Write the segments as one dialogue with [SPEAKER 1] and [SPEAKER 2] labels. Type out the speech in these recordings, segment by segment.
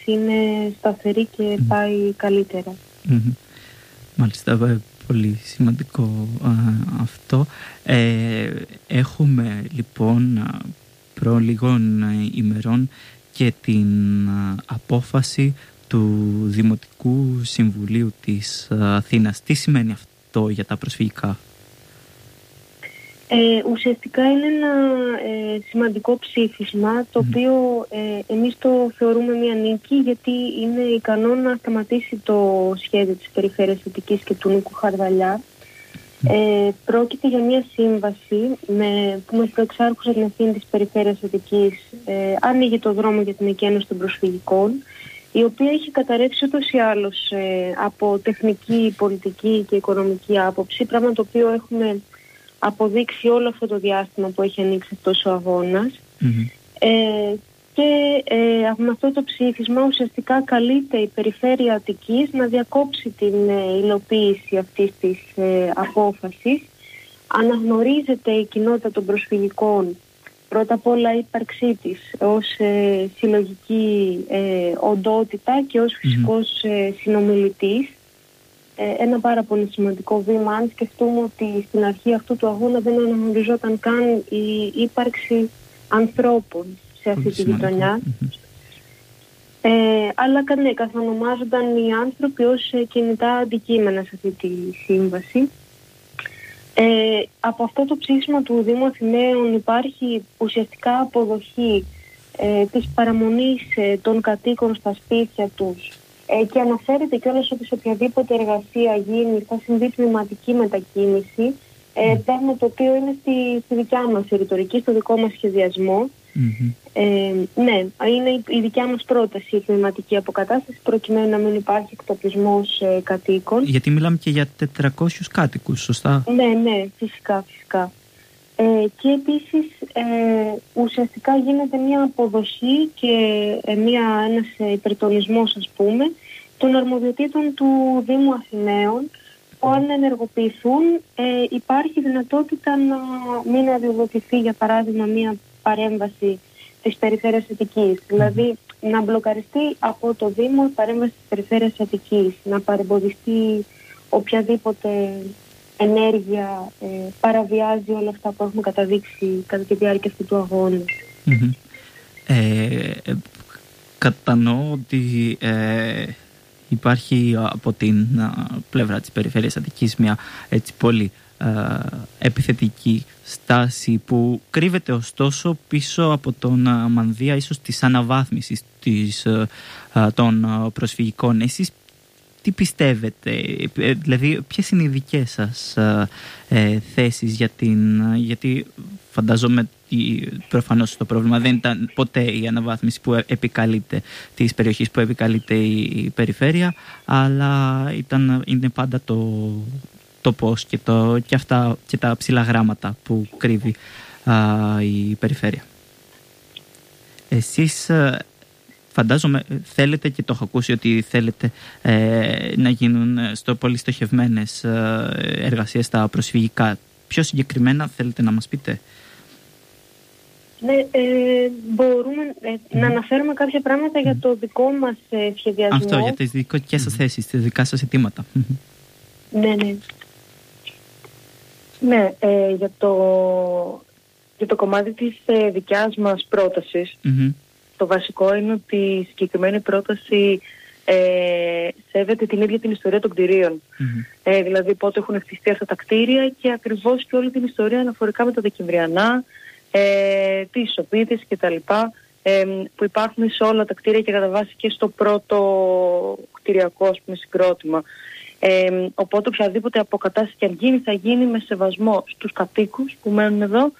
[SPEAKER 1] είναι σταθερή και πάει καλύτερα.
[SPEAKER 2] Μάλιστα, πολύ σημαντικό αυτό. Έχουμε λοιπόν προ λίγων ημερών και την απόφαση του Δημοτικού Συμβουλίου της Αθήνας. Τι σημαίνει αυτό για τα προσφυγικά?
[SPEAKER 1] Ουσιαστικά είναι ένα σημαντικό ψήφισμα, το οποίο εμείς το θεωρούμε μια νίκη, γιατί είναι ικανό να σταματήσει το σχέδιο της Περιφέρειας Αττικής και του Νίκου Χαρδαλιά. Πρόκειται για μια σύμβαση που με προεξάρχουσα την ευθύνη της Περιφέρειας Αττικής άνοιγε το δρόμο για την εκένωση των προσφυγικών, η οποία έχει καταρρεύσει ούτως ή άλλως από τεχνική, πολιτική και οικονομική άποψη, πράγμα το οποίο έχουμε αποδείξει όλο αυτό το διάστημα που έχει ανοίξει αυτός ο αγώνας. Και με αυτό το ψήφισμα ουσιαστικά καλείται η Περιφέρεια Αττικής να διακόψει την υλοποίηση αυτής της απόφασης. Αναγνωρίζεται η κοινότητα των προσφυγικών, πρώτα απ' όλα η ύπαρξή της ως συλλογική οντότητα και ως φυσικός συνομιλητής. Ένα πάρα πολύ σημαντικό βήμα, αν σκεφτούμε ότι στην αρχή αυτού του αγώνα δεν αναγνωριζόταν καν η ύπαρξη ανθρώπων σε αυτή τη γειτονιά. Αλλά καθονομάζονταν οι άνθρωποι ως κινητά αντικείμενα σε αυτή τη σύμβαση. Από αυτό το ψήφισμα του Δήμου Αθηναίων υπάρχει ουσιαστικά αποδοχή της παραμονής των κατοίκων στα σπίτια τους, και αναφέρεται κιόλας ότι σε οποιαδήποτε εργασία γίνει θα συμβεί πνευματική μετακίνηση, πράγμα το οποίο είναι στη δικιά μας ρητορική, στο δικό μας σχεδιασμό. Ναι, είναι η δικιά μας πρόταση η πνευματική αποκατάσταση, προκειμένου να μην υπάρχει εκτοπισμός κατοίκων.
[SPEAKER 2] Γιατί μιλάμε και για 400 κάτοικους, σωστά?
[SPEAKER 1] Ναι, φυσικά. Και επίσης ουσιαστικά γίνεται μια αποδοχή και ένας υπερτονισμός, ας πούμε, των αρμοδιοτήτων του Δήμου Αθηναίων, που αν ενεργοποιηθούν υπάρχει δυνατότητα να μην αδειοδοτηθεί, για παράδειγμα, μια παρέμβαση της Περιφέρειας Αττικής. Δηλαδή να μπλοκαριστεί από το Δήμο η παρέμβαση της Περιφέρειας Αττικής, να παρεμποδιστεί οποιαδήποτε ενέργεια παραβιάζει όλα αυτά που έχουμε καταδείξει κατά τη διάρκεια αυτού του αγώνα.
[SPEAKER 2] Κατανοώ ότι υπάρχει από την πλευρά της Περιφέρειας Αττικής μια έτσι πολύ επιθετική στάση, που κρύβεται ωστόσο πίσω από τον μανδύα ίσως της αναβάθμισης των προσφυγικών. Εσείς τι πιστεύετε, δηλαδή ποιες είναι οι δικές σας θέσεις γιατί φανταζόμαι προφανώς το πρόβλημα δεν ήταν ποτέ η αναβάθμιση που επικαλείται της περιοχής που επικαλείται η περιφέρεια, αλλά είναι πάντα το πώς και τα ψηλά γράμματα που κρύβει η περιφέρεια. Εσείς φαντάζομαι θέλετε, και το έχω ακούσει, ότι θέλετε να γίνουν πολύ στοχευμένες εργασίες στα προσφυγικά. Πιο συγκεκριμένα θέλετε να μας πείτε?
[SPEAKER 1] Ναι, μπορούμε να αναφέρουμε κάποια πράγματα για το δικό μας σχεδιασμό.
[SPEAKER 2] Αυτό, για τις δικές σας θέσεις, τις δικά σας αιτήματα.
[SPEAKER 1] Ναι. Ναι, για το κομμάτι της δικιάς μας πρότασης, το βασικό είναι ότι η συγκεκριμένη πρόταση σέβεται την ίδια την ιστορία των κτηρίων. Δηλαδή πότε έχουν χτιστεί αυτά τα κτίρια και ακριβώς και όλη την ιστορία αναφορικά με τα Δεκεμβριανά, τις ισοπίτες κτλ. Που υπάρχουν σε όλα τα κτίρια και κατά βάση και στο πρώτο κτηριακό συγκρότημα. Οπότε οποιαδήποτε αποκατάσταση και αν γίνει θα γίνει με σεβασμό στους κατοίκους που μένουν εδώ,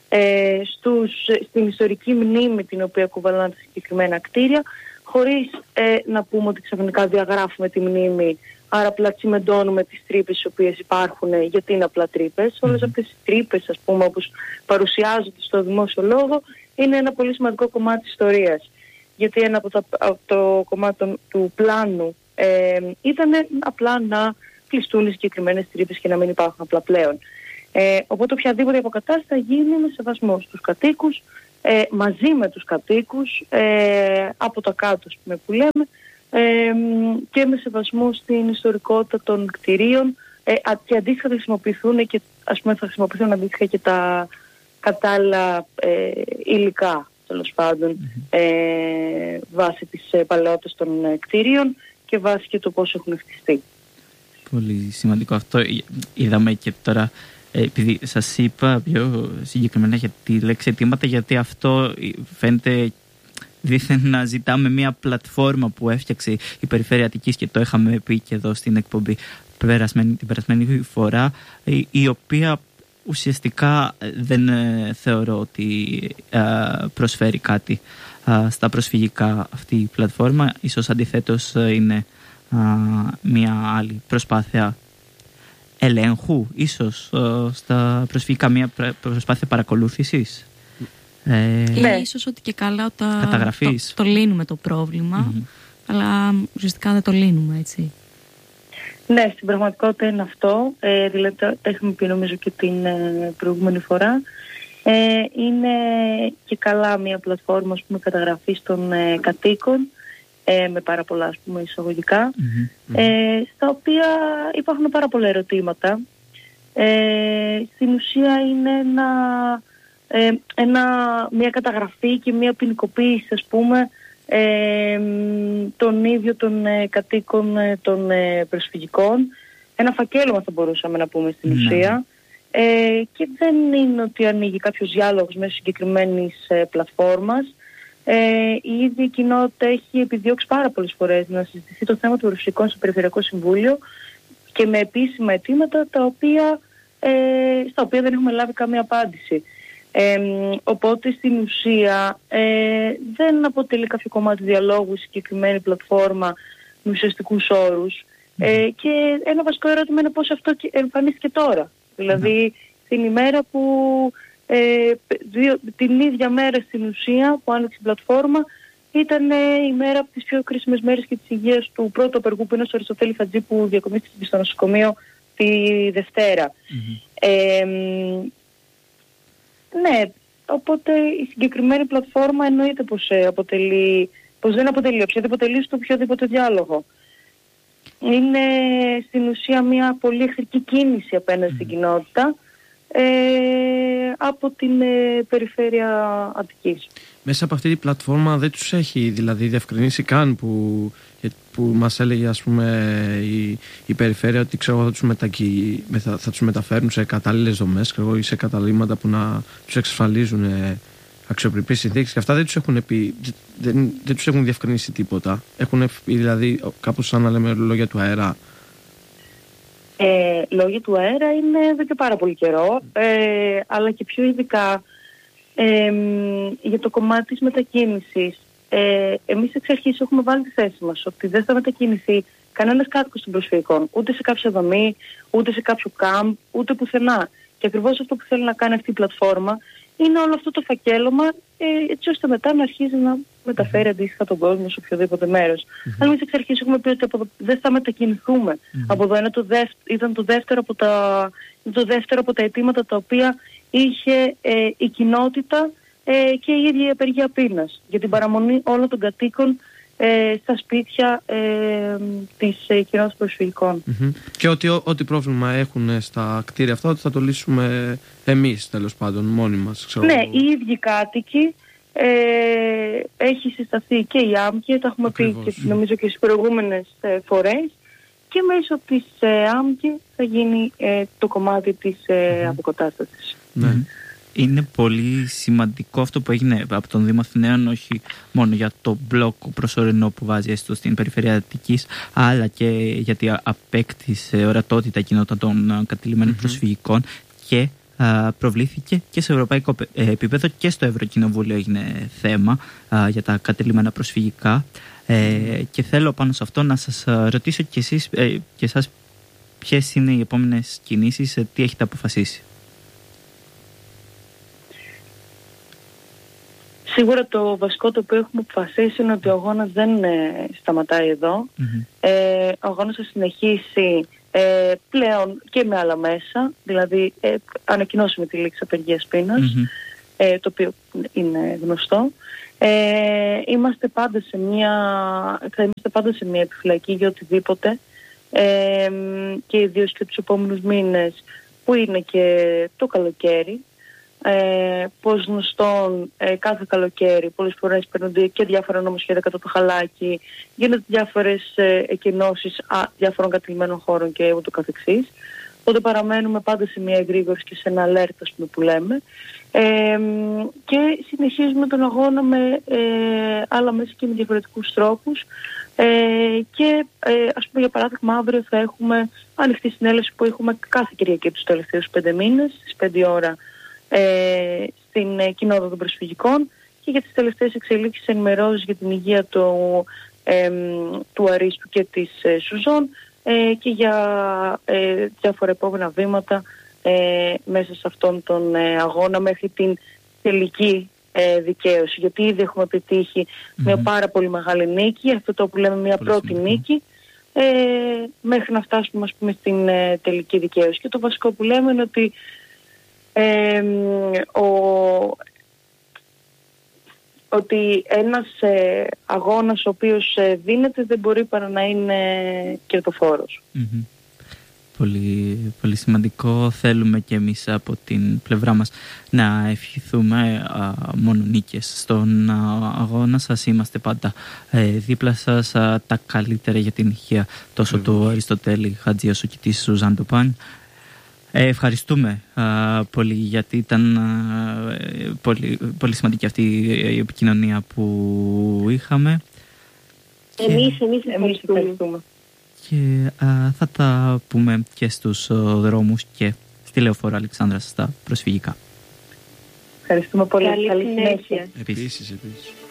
[SPEAKER 1] στην ιστορική μνήμη την οποία κουβαλάνε τα συγκεκριμένα κτίρια, χωρίς να πούμε ότι ξαφνικά διαγράφουμε τη μνήμη, άρα απλά τσιμεντώνουμε τις τρύπες οι οποίες υπάρχουν, γιατί είναι απλά τρύπες. Όλες αυτές οι τρύπες, ας πούμε, όπως παρουσιάζονται στο δημόσιο λόγο, είναι ένα πολύ σημαντικό κομμάτι της ιστορίας. Γιατί ένα από το κομμάτι του πλάνου ήταν απλά να κλειστούν οι συγκεκριμένες τρύπες και να μην υπάρχουν απλά πλέον. Οπότε οποιαδήποτε αποκατάσταση θα γίνει με σεβασμό στους κατοίκους, μαζί με τους κατοίκους, από τα κάτω, ας πούμε, που λέμε,
[SPEAKER 3] και με σεβασμό στην ιστορικότητα των κτηρίων, και αντίστοιχα θα χρησιμοποιηθούν και, ας πούμε, θα χρησιμοποιηθούν αντίστοιχα και τα κατάλληλα υλικά, τέλος πάντων, βάσει της παλαιότητας των κτηρίων και βάσει και το πώς έχουν χτιστεί.
[SPEAKER 2] Πολύ σημαντικό αυτό. Είδαμε και τώρα, επειδή σας είπα πιο συγκεκριμένα για τη λέξη αιτήματα, γιατί αυτό φαίνεται δήθεν να ζητάμε μια πλατφόρμα που έφτιαξε η Περιφέρεια Αττικής, και το είχαμε πει και εδώ στην εκπομπή την περασμένη φορά, η οποία ουσιαστικά δεν θεωρώ ότι προσφέρει κάτι στα προσφυγικά αυτή η πλατφόρμα. Ίσως αντιθέτως είναι μια άλλη προσπάθεια ελέγχου, ίσως στα προσφυγικά, μια προσπάθεια παρακολούθησης.
[SPEAKER 4] Ναι. Ίσως ότι και καλά το λύνουμε το πρόβλημα, αλλά ουσιαστικά δεν το λύνουμε, έτσι.
[SPEAKER 3] Ναι, στην πραγματικότητα είναι αυτό. Δηλαδή, το έχουμε πει νομίζω και την προηγούμενη φορά. Είναι και καλά μια πλατφόρμα, ας πούμε, καταγραφής των κατοίκων, με πάρα πολλά, ας πούμε, εισαγωγικά, στα οποία υπάρχουν πάρα πολλά ερωτήματα. Στην ουσία είναι μια καταγραφή και μια ποινικοποίηση, ας πούμε, των ίδιων των κατοίκων των προσφυγικών. Ένα φακέλωμα θα μπορούσαμε να πούμε στην ουσία. Και δεν είναι ότι ανοίγει κάποιος διάλογος μέσω συγκεκριμένης πλατφόρμας. Η ίδια η κοινότητα έχει επιδιώξει πάρα πολλές φορές να συζητηθεί το θέμα των προσφυγικών στο Περιφερειακό Συμβούλιο και με επίσημα αιτήματα στα οποία δεν έχουμε λάβει καμία απάντηση. Οπότε στην ουσία δεν αποτελεί κάποιο κομμάτι διαλόγου η συγκεκριμένη πλατφόρμα με ουσιαστικούς όρους. Και ένα βασικό ερώτημα είναι πώς αυτό εμφανίστηκε τώρα. Δηλαδή την ημέρα που την ίδια μέρα στην ουσία που άνοιξε η πλατφόρμα ήταν η μέρα από τις πιο κρίσιμες μέρες και της υγείας του πρώτου απεργού, που είναι ο Αριστοτέλη Χατζή, που διακομίστηκε στο νοσοκομείο τη Δευτέρα. Ναι, οπότε η συγκεκριμένη πλατφόρμα εννοείται πως δεν αποτελεί οποιαδήποτε λύση στο οποιοδήποτε διάλογο. Είναι στην ουσία μια πολύ εχθρική κίνηση απέναντι στην κοινότητα από την Περιφέρεια Αττικής.
[SPEAKER 5] Μέσα από αυτή τη πλατφόρμα δεν τους έχει δηλαδή διευκρινίσει καν που μας έλεγε, ας πούμε, η Περιφέρεια ότι θα τους μεταφέρουν σε κατάλληλες δομές ή σε καταλήμματα που να τους εξασφαλίζουν αξιοπρεπείς συνθήκες, και αυτά δεν τους έχουν πει, δεν τους έχουν διευκρινίσει τίποτα. Έχουν δηλαδή κάπως σαν να λέμε λόγια του αέρα.
[SPEAKER 3] Λόγια του αέρα είναι εδώ και πάρα πολύ καιρό, αλλά και πιο ειδικά για το κομμάτι της μετακίνησης. Εμείς εξ αρχής έχουμε βάλει τη θέση μας ότι δεν θα μετακινηθεί κανένας κάτοικος των προσφυγικών, ούτε σε κάποια δομή, ούτε σε κάποιο κάμπ, ούτε πουθενά. Και ακριβώς αυτό που θέλει να κάνει αυτή η πλατφόρμα είναι όλο αυτό το φακέλωμα, έτσι ώστε μετά να αρχίζει να μεταφέρει αντίστοιχα τον κόσμο σε οποιοδήποτε μέρος. Αλλά εμείς εξ αρχής έχουμε πει ότι δεν θα μετακινηθούμε. Από εδώ ήταν το δεύτερο από τα αιτήματα τα οποία είχε η κοινότητα και η ίδια η απεργία πείνας για την παραμονή όλων των κατοίκων στα σπίτια της κοινότητας προσφυγικών.
[SPEAKER 5] Και ό,τι πρόβλημα έχουν στα κτίρια αυτά, ότι θα το λύσουμε εμείς, τέλος πάντων, μόνοι μας.
[SPEAKER 3] Ναι, οι ίδιοι κάτοικοι, έχει συσταθεί και η ΆΜΚΕ, το έχουμε πει και νομίζω και στις προηγούμενες φορές, και μέσω της ΆΜΚΕ θα γίνει το κομμάτι της αποκατάστασης.
[SPEAKER 2] Είναι πολύ σημαντικό αυτό που έγινε από τον Δήμο Αθηναίων, όχι μόνο για το μπλοκ προσωρινό που βάζει έστω στην Περιφέρεια Αττικής, αλλά και γιατί απέκτησε ορατότητα η κοινότητα των κατηλημένων προσφυγικών και προβλήθηκε και σε ευρωπαϊκό επίπεδο, και στο Ευρωκοινοβούλιο έγινε θέμα για τα κατηλημένα προσφυγικά. Και θέλω πάνω σε αυτό να σας ρωτήσω και εσείς και εσάς ποιες είναι οι επόμενες κινήσεις, τι έχετε αποφασίσει.
[SPEAKER 3] Σίγουρα το βασικό το οποίο έχουμε αποφασίσει είναι ότι ο αγώνας δεν σταματάει εδώ. Ο αγώνας θα συνεχίσει πλέον και με άλλα μέσα. Δηλαδή ανακοινώσουμε τη λήξη απεργίας πείνας, το οποίο είναι γνωστό. Είμαστε πάντα θα είμαστε πάντα σε μια επιφυλακή για οτιδήποτε, και ιδίως και τους επόμενους μήνες που είναι και το καλοκαίρι. Πως γνωστόν, κάθε καλοκαίρι πολλές φορές παίρνονται και διάφορα νομοσχέδια κατά το χαλάκι, γίνονται διάφορες εκκοινώσεις διάφορων κατηλημένων χώρων και ούτω καθεξής. Οπότε παραμένουμε πάντα σε μια εγρήγορση και σε ένα alert, ας πούμε, που λέμε, και συνεχίζουμε τον αγώνα με άλλα μέσα και με διαφορετικούς τρόπους, και ας πούμε, για παράδειγμα, αύριο θα έχουμε ανοιχτή συνέλευση που έχουμε κάθε Κυριακή τους τελευταίους 5 μήνες στις 5 ώρα στην Κοινότητα των Προσφυγικών, και για τις τελευταίες εξελίξεις, ενημερώσεις για την υγεία του Αρίστου και της Σουζών, και για διάφορα επόμενα βήματα μέσα σε αυτόν τον αγώνα μέχρι την τελική δικαίωση, γιατί ήδη έχουμε πετύχει μια πάρα πολύ μεγάλη νίκη, αυτό το που λέμε μια πρώτη νίκη, μέχρι να φτάσουμε, ας πούμε, στην τελική δικαίωση. Και το βασικό που λέμε είναι ότι ότι ένας αγώνας ο οποίος δίνεται δεν μπορεί παρά να είναι κερδοφόρος.
[SPEAKER 2] Πολύ, πολύ σημαντικό. Θέλουμε και εμείς από την πλευρά μας να ευχηθούμε μόνο νίκες στον αγώνα σας. Είμαστε πάντα δίπλα σας. Τα καλύτερα για την υγεία τόσο του Αριστοτέλη Χατζή όσο και της Σουζάν Ντοπάν. Ευχαριστούμε πολύ, γιατί ήταν πολύ, πολύ σημαντική αυτή η επικοινωνία που είχαμε.
[SPEAKER 3] Εμείς ευχαριστούμε.
[SPEAKER 2] Και θα τα πούμε και στους δρόμους και στη Λεωφόρο Αλεξάνδρας στα προσφυγικά.
[SPEAKER 3] Ευχαριστούμε πολύ. Καλή συνέχεια.
[SPEAKER 2] Επίσης.